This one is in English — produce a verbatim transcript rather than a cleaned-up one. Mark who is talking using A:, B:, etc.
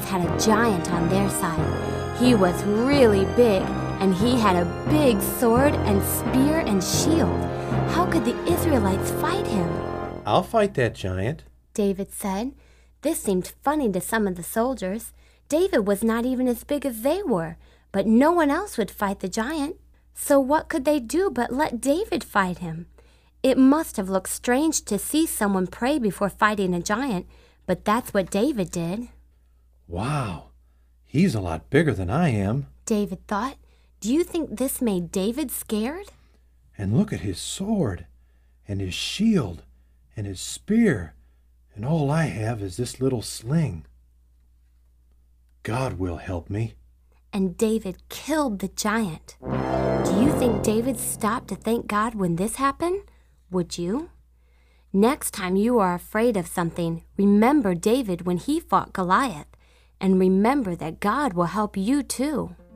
A: had a giant on their side. He was really big, and he had a big sword and spear and shield. How could the Israelites fight him?
B: I'll fight that giant,
A: David said. This seemed funny to some of the soldiers. David was not even as big as they were, but no one else would fight the giant. So what could they do but let David fight him? It must have looked strange to see someone pray before fighting a giant, but that's what David did.
B: Wow, he's a lot bigger than I am,
A: David thought. Do you think this made David scared?
B: and look at his sword, and his shield, and his spear, and all I have is this little sling. God will help me.
A: And David killed the giant. Do you think David stopped to thank God when this happened? Would you? Next time you are afraid of something, remember David when he fought Goliath, and remember that God will help you too.